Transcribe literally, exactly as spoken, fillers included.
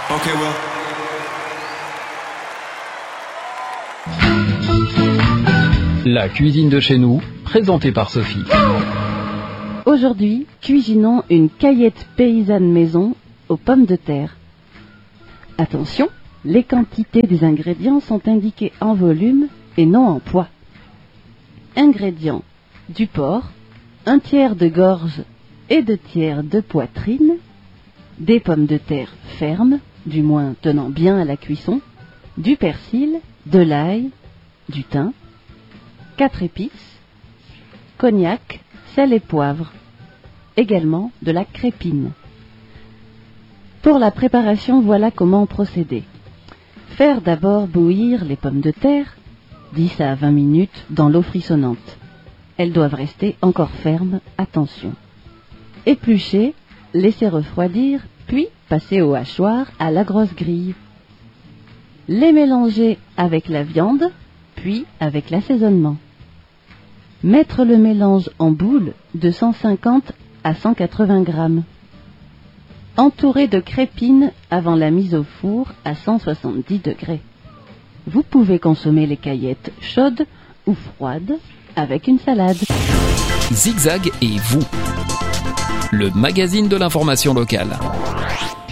Okay, well. La cuisine de chez nous, présentée par Sophie. Aujourd'hui, cuisinons une caillette paysanne maison aux pommes de terre. Attention, les quantités des ingrédients sont indiquées en volume et non en poids. Ingrédients: du porc, un tiers de gorge et deux tiers de poitrine, des pommes de terre fermes, du moins tenant bien à la cuisson, du persil, de l'ail, du thym, quatre épices, cognac, sel et poivre, également de la crépine. Pour la préparation, voilà comment procéder. Faire d'abord bouillir les pommes de terre, dix à vingt minutes dans l'eau frissonnante. Elles doivent rester encore fermes, attention. Éplucher, laisser refroidir, puis passer au hachoir à la grosse grille. Les mélanger avec la viande, puis avec l'assaisonnement. Mettre le mélange en boule de cent cinquante à cent quatre-vingts grammes. Entourer de crépine avant la mise au four à cent soixante-dix degrés. Vous pouvez consommer les caillettes chaudes ou froides avec une salade. Zigzag et vous, le magazine de l'information locale.